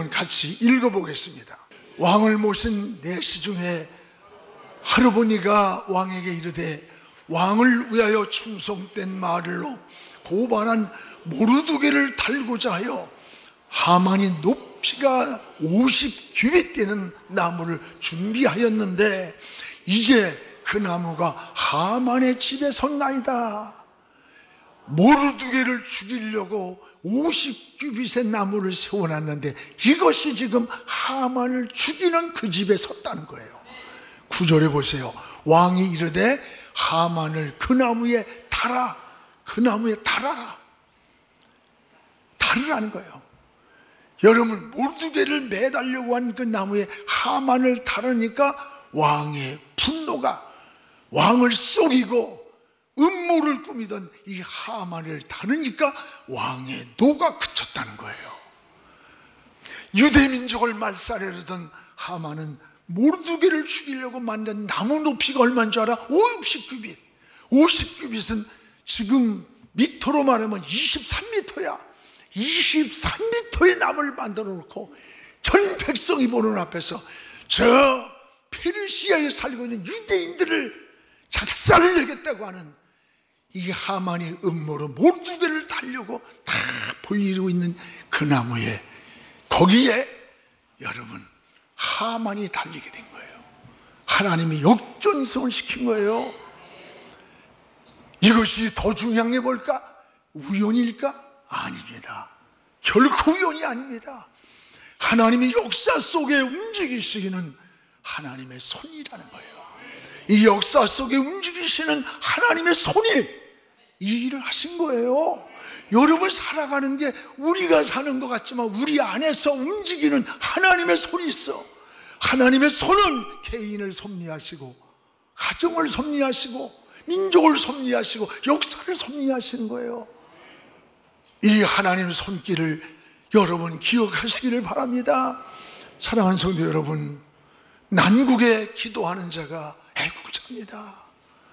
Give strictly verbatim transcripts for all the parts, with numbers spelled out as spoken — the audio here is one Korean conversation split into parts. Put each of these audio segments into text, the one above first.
한번 같이 읽어보겠습니다. 왕을 모신 내시 중에 하르보니가 왕에게 이르되 왕을 위하여 충성된 말로 고발한 모르드게를 달고자 하여 하만이 높이가 오십 규빗 되는 나무를 준비하였는데 이제 그 나무가 하만의 집에 섰나이다. 모르드게를 죽이려고 오십 규빗의 나무를 세워놨는데 이것이 지금 하만을 죽이는 그 집에 섰다는 거예요. 구절에 보세요. 왕이 이르되 하만을 그 나무에 달아, 그 나무에 달아라. 달으라는 거예요. 여러분, 모르드게를 매달려고 한 그 나무에 하만을 달으니까 왕의 분노가, 왕을 속이고 음모를 꾸미던 이 하만을 다루니까 왕의 노가 그쳤다는 거예요. 유대민족을 말살하려던 하만은 모르드게를 죽이려고 만든 나무 높이가 얼마인 줄 알아? 오십 규빗. 오십 규빗은 지금 미터로 말하면 이십삼 미터야. 이십삼 미터의 나무를 만들어 놓고 전 백성이 보는 앞에서 저 페르시아에 살고 있는 유대인들을 작살을 내겠다고 하는 이 하만이 음모로 모르드게를 달려고 다 보이고 있는 그 나무에, 거기에 여러분 하만이 달리게 된 거예요. 하나님이 역전승을 시킨 거예요. 이것이 더 중요한 게 뭘까? 우연일까? 아닙니다. 결코 우연이 아닙니다. 하나님이 역사 속에 움직이시기는 하나님의 손이라는 거예요. 이 역사 속에 움직이시는 하나님의 손이 이 일을 하신 거예요. 여러분 살아가는 게 우리가 사는 것 같지만 우리 안에서 움직이는 하나님의 손이 있어. 하나님의 손은 개인을 섭리하시고 가정을 섭리하시고 민족을 섭리하시고 역사를 섭리하시는 거예요. 이 하나님의 손길을 여러분 기억하시기를 바랍니다. 사랑하는 성도 여러분, 난국에 기도하는 자가 애국자입니다.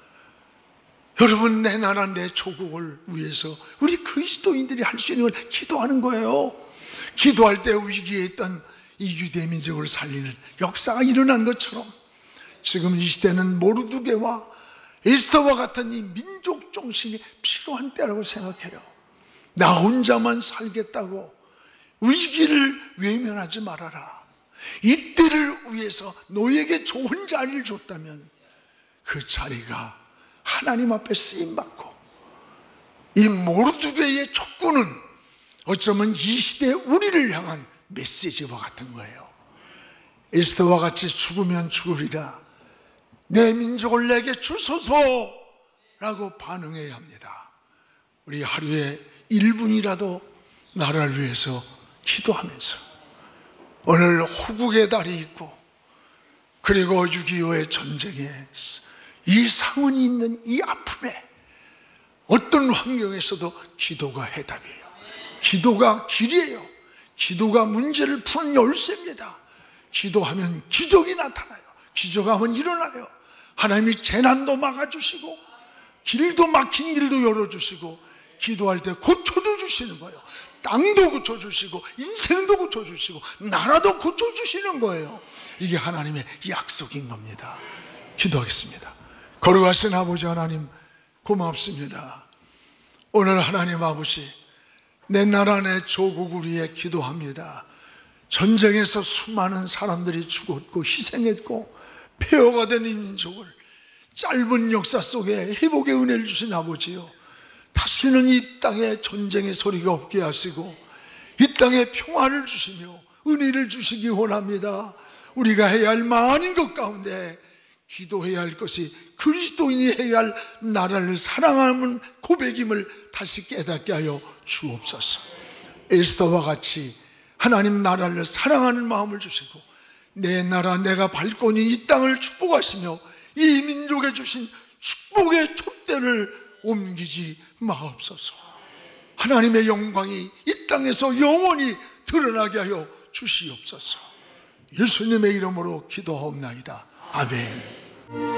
여러분, 내 나라 내 조국을 위해서 우리 그리스도인들이 할 수 있는 걸 기도하는 거예요. 기도할 때 위기에 있던 이 유대민족을 살리는 역사가 일어난 것처럼 지금 이 시대는 모르드게와 에스더와 같은 이 민족 정신이 필요한 때라고 생각해요. 나 혼자만 살겠다고 위기를 외면하지 말아라. 이때를 위해서 너에게 좋은 자리를 줬다면 그 자리가 하나님 앞에 쓰임받고, 이 모르드게의 촉구는 어쩌면 이 시대의 우리를 향한 메시지와 같은 거예요. 에스더와 같이 죽으면 죽으리라, 내 민족을 내게 주소서 라고 반응해야 합니다. 우리 하루에 일 분이라도 나라를 위해서 기도하면서, 오늘 호국의 달이 있고 그리고 육이오의 전쟁에 이 상흔이 있는 이 아픔에 어떤 환경에서도 기도가 해답이에요. 기도가 길이에요. 기도가 문제를 푸는 열쇠입니다. 기도하면 기적이 나타나요. 기적하면 일어나요. 하나님이 재난도 막아주시고 길도 막힌 길도 열어주시고 기도할 때 고쳐도 주시는 거예요. 땅도 고쳐주시고 인생도 고쳐주시고 나라도 고쳐주시는 거예요. 이게 하나님의 약속인 겁니다. 기도하겠습니다. 거룩하신 아버지 하나님, 고맙습니다. 오늘 하나님 아버지, 내 나라 내 조국을 위해 기도합니다. 전쟁에서 수많은 사람들이 죽었고 희생했고 폐허가 된 이 민족을 짧은 역사 속에 회복의 은혜를 주신 아버지요, 다시는 이 땅에 전쟁의 소리가 없게 하시고 이 땅에 평화를 주시며 은혜를 주시기 원합니다. 우리가 해야 할 많은 것 가운데 기도해야 할 것이 그리스도인이 해야 할 나라를 사랑하는 고백임을 다시 깨닫게 하여 주옵소서. 에스더와 같이 하나님 나라를 사랑하는 마음을 주시고 내 나라 내가 밟고 있는 이 땅을 축복하시며 이 민족에 주신 축복의 촛대를 옮기지 마옵소서. 하나님의 영광이 이 땅에서 영원히 드러나게 하여 주시옵소서. 예수님의 이름으로 기도하옵나이다. 아멘.